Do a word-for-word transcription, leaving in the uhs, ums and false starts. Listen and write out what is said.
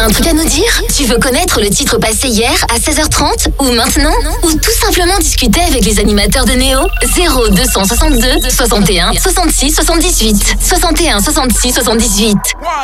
un truc à nous dire? Tu veux connaître le titre passé hier à seize heures trente ou maintenant? Ou tout simplement discuter avec les animateurs de Néo? zéro deux cent soixante-deux, soixante et un, soixante-six, soixante-dix-huit. soixante et un, soixante-six, soixante-dix-huit.